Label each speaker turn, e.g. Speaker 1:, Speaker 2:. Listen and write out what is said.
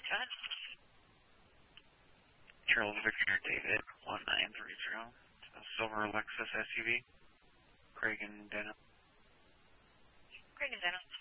Speaker 1: Go ahead.
Speaker 2: Charles Victor David 1930. Silver Lexus SUV. Craig and Denham.
Speaker 1: Craig and Denham.